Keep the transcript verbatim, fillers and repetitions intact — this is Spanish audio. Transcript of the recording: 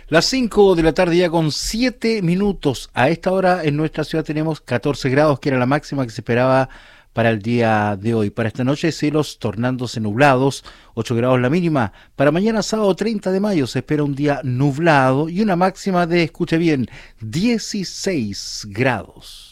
Las cinco de la tarde ya con siete minutos. A esta hora en nuestra ciudad tenemos catorce grados, que era la máxima que se esperaba para el día de hoy. Para esta noche cielos tornándose nublados, ocho grados la mínima. Para mañana sábado treinta de mayo se espera un día nublado y una máxima de, escuche bien, dieciséis grados.